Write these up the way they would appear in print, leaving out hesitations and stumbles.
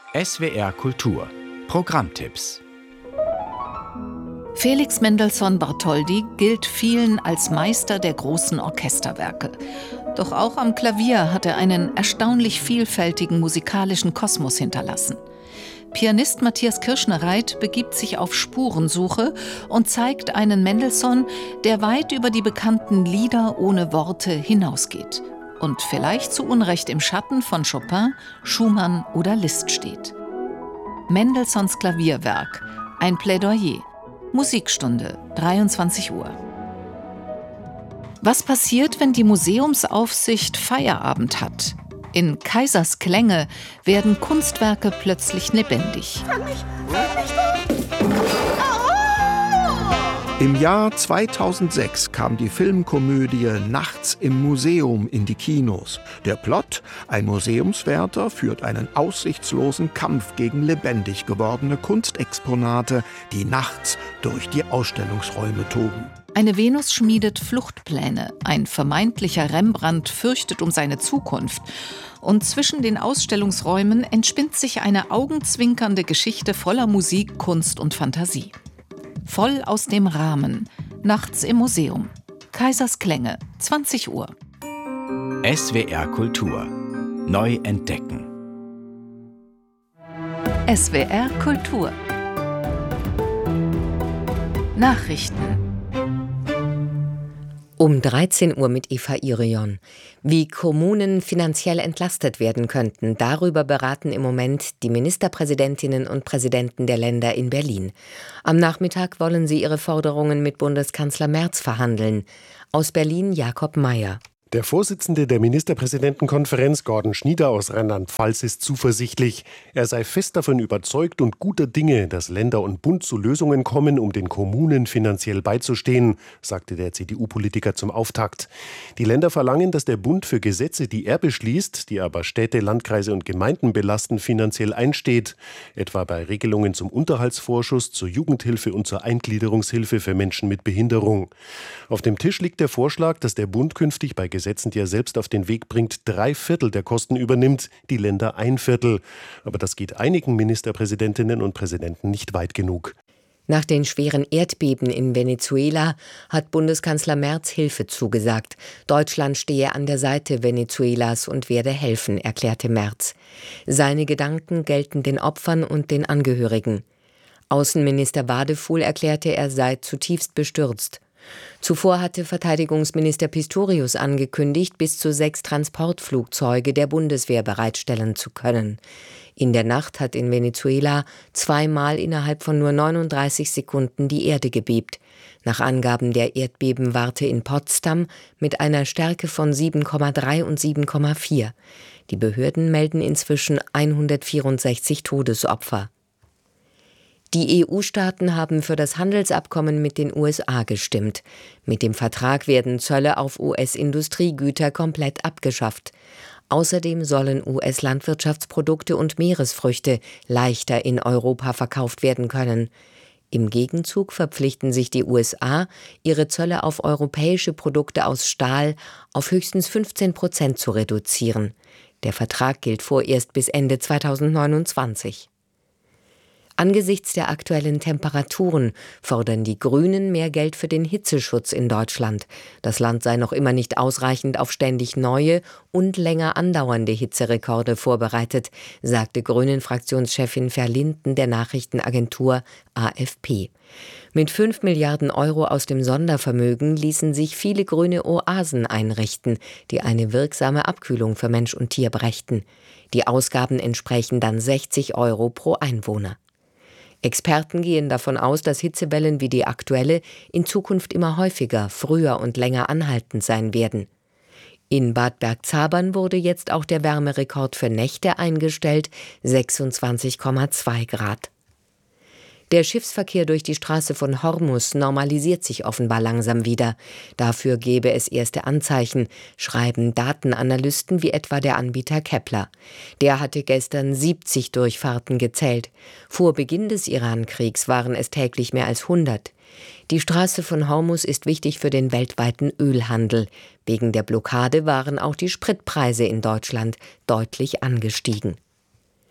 SWR Kultur Programmtipps. Felix Mendelssohn Bartholdy gilt vielen als Meister der großen Orchesterwerke. Doch auch am Klavier hat er einen erstaunlich vielfältigen musikalischen Kosmos hinterlassen. Pianist Matthias Kirschner-Reit begibt sich auf Spurensuche und zeigt einen Mendelssohn, der weit über die bekannten Lieder ohne Worte hinausgeht und vielleicht zu Unrecht im Schatten von Chopin, Schumann oder Liszt steht. Mendelssohns Klavierwerk, ein Plädoyer. Musikstunde, 23 Uhr. Was passiert, wenn die Museumsaufsicht Feierabend hat? In Kaisers Klänge werden Kunstwerke plötzlich lebendig. Fang mich doch! Im Jahr 2006 kam die Filmkomödie Nachts im Museum in die Kinos. Der Plot: Ein Museumswärter führt einen aussichtslosen Kampf gegen lebendig gewordene Kunstexponate, die nachts durch die Ausstellungsräume toben. Eine Venus schmiedet Fluchtpläne, ein vermeintlicher Rembrandt fürchtet um seine Zukunft. Und zwischen den Ausstellungsräumen entspinnt sich eine augenzwinkernde Geschichte voller Musik, Kunst und Fantasie. Voll aus dem Rahmen. Nachts im Museum. Kaisers Klänge, 20 Uhr. SWR Kultur. Neu entdecken. SWR Kultur. Nachrichten. Um 13 Uhr mit Eva Irion. Wie Kommunen finanziell entlastet werden könnten, darüber beraten im Moment die Ministerpräsidentinnen und Präsidenten der Länder in Berlin. Am Nachmittag wollen sie ihre Forderungen mit Bundeskanzler Merz verhandeln. Aus Berlin Jakob Mayer. Der Vorsitzende der Ministerpräsidentenkonferenz, Gordon Schnieder aus Rheinland-Pfalz, ist zuversichtlich. Er sei fest davon überzeugt und guter Dinge, dass Länder und Bund zu Lösungen kommen, um den Kommunen finanziell beizustehen, sagte der CDU-Politiker zum Auftakt. Die Länder verlangen, dass der Bund für Gesetze, die er beschließt, die aber Städte, Landkreise und Gemeinden belasten, finanziell einsteht. Etwa bei Regelungen zum Unterhaltsvorschuss, zur Jugendhilfe und zur Eingliederungshilfe für Menschen mit Behinderung. Auf dem Tisch liegt der Vorschlag, dass der Bund künftig bei Gesetzen, die er selbst auf den Weg bringt, 3/4 der Kosten übernimmt, die Länder 1/4. Aber das geht einigen Ministerpräsidentinnen und Präsidenten nicht weit genug. Nach den schweren Erdbeben in Venezuela hat Bundeskanzler Merz Hilfe zugesagt. Deutschland stehe an der Seite Venezuelas und werde helfen, erklärte Merz. Seine Gedanken gelten den Opfern und den Angehörigen. Außenminister Wadefuhl erklärte, er sei zutiefst bestürzt. Zuvor hatte Verteidigungsminister Pistorius angekündigt, bis zu 6 Transportflugzeuge der Bundeswehr bereitstellen zu können. In der Nacht hat in Venezuela 2-mal innerhalb von nur 39 Sekunden die Erde gebebt. Nach Angaben der Erdbebenwarte in Potsdam mit einer Stärke von 7,3 und 7,4. Die Behörden melden inzwischen 164 Todesopfer. Die EU-Staaten haben für das Handelsabkommen mit den USA gestimmt. Mit dem Vertrag werden Zölle auf US-Industriegüter komplett abgeschafft. Außerdem sollen US-Landwirtschaftsprodukte und Meeresfrüchte leichter in Europa verkauft werden können. Im Gegenzug verpflichten sich die USA, ihre Zölle auf europäische Produkte aus Stahl auf höchstens 15% zu reduzieren. Der Vertrag gilt vorerst bis Ende 2029. Angesichts der aktuellen Temperaturen fordern die Grünen mehr Geld für den Hitzeschutz in Deutschland. Das Land sei noch immer nicht ausreichend auf ständig neue und länger andauernde Hitzerekorde vorbereitet, sagte Grünen-Fraktionschefin Verlinden der Nachrichtenagentur AFP. Mit 5 Milliarden Euro aus dem Sondervermögen ließen sich viele grüne Oasen einrichten, die eine wirksame Abkühlung für Mensch und Tier brächten. Die Ausgaben entsprechen dann 60 Euro pro Einwohner. Experten gehen davon aus, dass Hitzewellen wie die aktuelle in Zukunft immer häufiger, früher und länger anhaltend sein werden. In Bad Bergzabern wurde jetzt auch der Wärmerekord für Nächte eingestellt, 26,2 Grad. Der Schiffsverkehr durch die Straße von Hormuz normalisiert sich offenbar langsam wieder. Dafür gebe es erste Anzeichen, schreiben Datenanalysten wie etwa der Anbieter Kepler. Der hatte gestern 70 Durchfahrten gezählt. Vor Beginn des Iran-Kriegs waren es täglich mehr als 100. Die Straße von Hormuz ist wichtig für den weltweiten Ölhandel. Wegen der Blockade waren auch die Spritpreise in Deutschland deutlich angestiegen.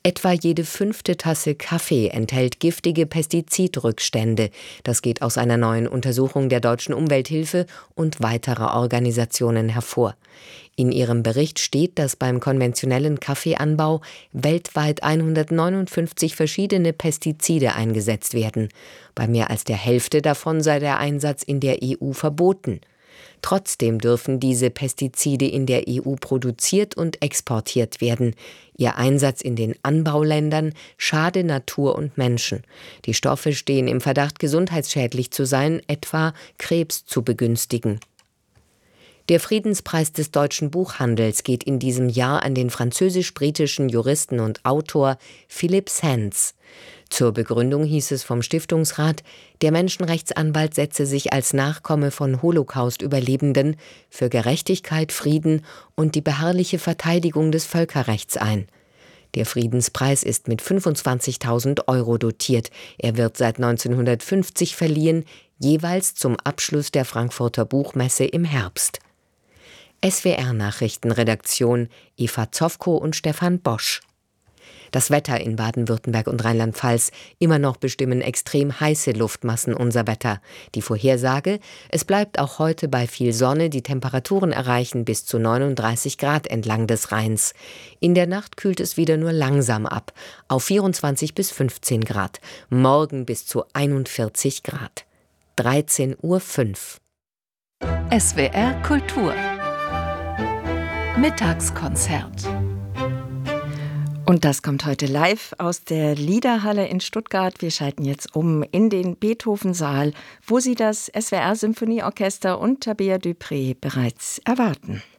Etwa jede 5. Tasse Kaffee enthält giftige Pestizidrückstände. Das geht aus einer neuen Untersuchung der Deutschen Umwelthilfe und weiterer Organisationen hervor. In ihrem Bericht steht, dass beim konventionellen Kaffeeanbau weltweit 159 verschiedene Pestizide eingesetzt werden. Bei mehr als der Hälfte davon sei der Einsatz in der EU verboten. Trotzdem dürfen diese Pestizide in der EU produziert und exportiert werden. Ihr Einsatz in den Anbauländern schade Natur und Menschen. Die Stoffe stehen im Verdacht, gesundheitsschädlich zu sein, etwa Krebs zu begünstigen. Der Friedenspreis des deutschen Buchhandels geht in diesem Jahr an den französisch-britischen Juristen und Autor Philippe Sands. Zur Begründung hieß es vom Stiftungsrat, der Menschenrechtsanwalt setze sich als Nachkomme von Holocaust-Überlebenden für Gerechtigkeit, Frieden und die beharrliche Verteidigung des Völkerrechts ein. Der Friedenspreis ist mit 25.000 € dotiert. Er wird seit 1950 verliehen, jeweils zum Abschluss der Frankfurter Buchmesse im Herbst. SWR-Nachrichtenredaktion Eva Zofko und Stefan Bosch. Das Wetter in Baden-Württemberg und Rheinland-Pfalz. Immer noch bestimmen extrem heiße Luftmassen unser Wetter. Die Vorhersage: Es bleibt auch heute bei viel Sonne. Die Temperaturen erreichen bis zu 39 Grad entlang des Rheins. In der Nacht kühlt es wieder nur langsam ab, auf 24 bis 15 Grad. Morgen bis zu 41 Grad. 13:05 Uhr. SWR Kultur Mittagskonzert. Und das kommt heute live aus der Liederhalle in Stuttgart. Wir schalten jetzt um in den Beethoven-Saal, wo Sie das SWR Symphonieorchester und Tabea Dupré bereits erwarten.